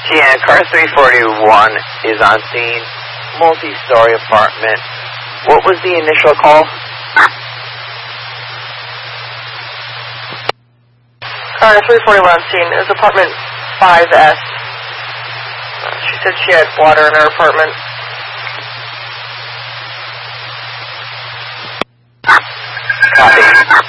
Yeah, car 341 is on scene. Multi-story apartment. What was the initial call? Car 341 on scene. It was apartment 5S. She said she had water in her apartment. Copy.